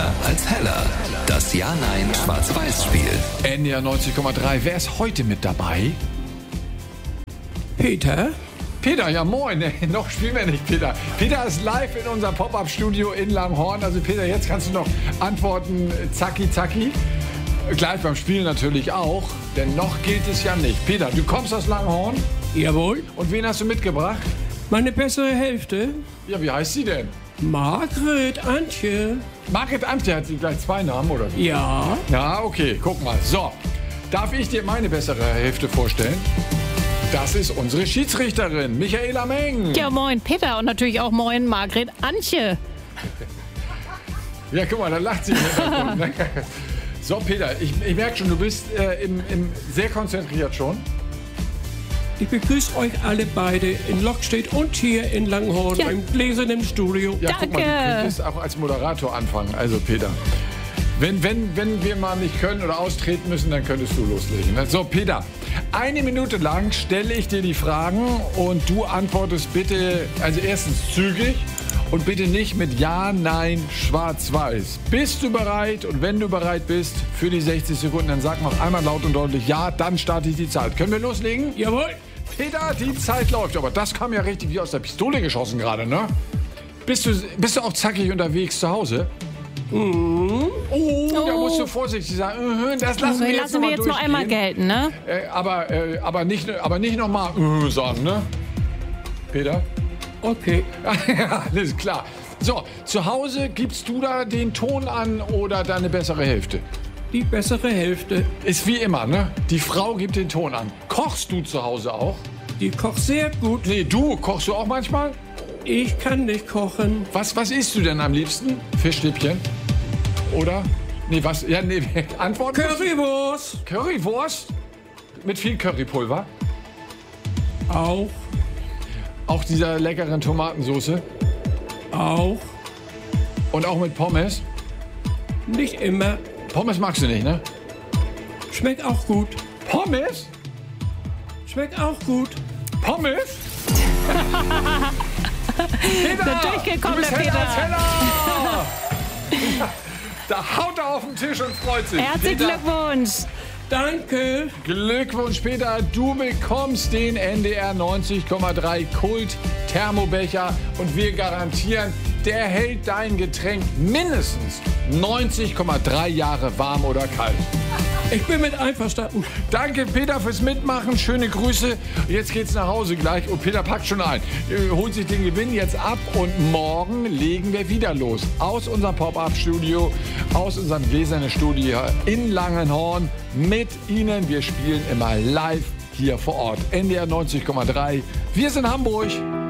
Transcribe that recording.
dunkler als heller. Das Ja-Nein-Schwarz-Weiß-Spiel. NDR 90,3. Wer ist heute mit dabei? Peter? Peter, ja moin. Noch spielen wir nicht, Peter. Peter ist live in unserem Pop-Up-Studio in Langhorn. Also Peter, jetzt kannst du noch antworten, zacki, zacki. Gleich beim Spielen natürlich auch, denn noch gilt es ja nicht. Peter, du kommst aus Langhorn. Jawohl. Und wen hast du mitgebracht? Meine bessere Hälfte? Ja, wie heißt sie denn? Margret Antje. Margret Antje, hat sie gleich zwei Namen, oder wie? Ja. Ja, okay, guck mal. So, darf ich dir meine bessere Hälfte vorstellen? Das ist unsere Schiedsrichterin, Michaela Meng. Ja, moin Peter und natürlich auch moin Margret Antje. Ja, guck mal, da lacht sie im Hintergrund, ne? So, Peter, ich merke schon, du bist sehr konzentriert schon. Ich begrüße euch alle beide in Lockstedt und hier in Langhorn beim gläsernen Studio. Ja, Danke. Guck mal, du könntest auch als Moderator anfangen. Also, Peter, wenn wir mal nicht können oder austreten müssen, dann könntest du loslegen. Ne? So, Peter, 1 Minute lang stelle ich dir die Fragen und du antwortest bitte, also erstens zügig und bitte nicht mit Ja, Nein, Schwarz-Weiß. Bist du bereit? Und wenn du bereit bist für die 60 Sekunden, dann sag noch einmal laut und deutlich Ja, dann starte ich die Zeit. Können wir loslegen? Jawohl. Peter, die Zeit läuft. Aber das kam ja richtig wie aus der Pistole geschossen gerade, ne? Bist du auch zackig unterwegs zu Hause? Oh, da musst du vorsichtig sein. Das lassen wir jetzt noch einmal gelten, ne? Aber nicht nochmal sagen, ne? Peter? Okay. Ja, alles klar. So, zu Hause gibst du da den Ton an oder deine bessere Hälfte? Die bessere Hälfte. Ist wie immer, ne? Die Frau gibt den Ton an. Kochst du zu Hause auch? Die kocht sehr gut. Nee, kochst du auch manchmal? Ich kann nicht kochen. Was isst du denn am liebsten? Fischstäbchen? Oder? Nee, was? Ja, nee, Antwort? Currywurst. Currywurst? Mit viel Currypulver? Auch. Auch dieser leckeren Tomatensoße? Auch. Und auch mit Pommes? Nicht immer. Pommes magst du nicht, ne? Schmeckt auch gut. Pommes? Schmeckt auch gut. Pommes? Peter! Der durchgekommene du bist heller als Peter. heller! Da haut er auf den Tisch und freut sich. Herzlichen Peter, Glückwunsch. Danke. Glückwunsch, Peter. Du bekommst den NDR 90,3 Kult Thermobecher und wir garantieren, der hält dein Getränk mindestens 90,3 Jahre warm oder kalt. Ich bin mit einverstanden. Danke, Peter, fürs Mitmachen. Schöne Grüße. Jetzt geht's nach Hause gleich. Und Peter packt schon ein. Holt sich den Gewinn jetzt ab und morgen legen wir wieder los. Aus unserem Pop-Up-Studio, aus unserem gläsernen Studio in Langenhorn mit Ihnen. Wir spielen immer live hier vor Ort. NDR 90,3. Wir sind Hamburg.